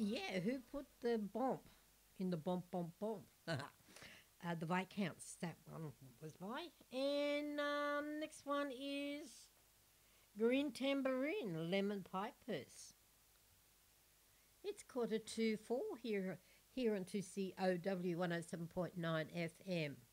Yeah, who put the bomb in the bomb, bomb, bomb? The Viscounts, that one was by. And next one is Green Tambourine, Lemon Pipers. It's 4:45 here on 2COW 107.9 FM.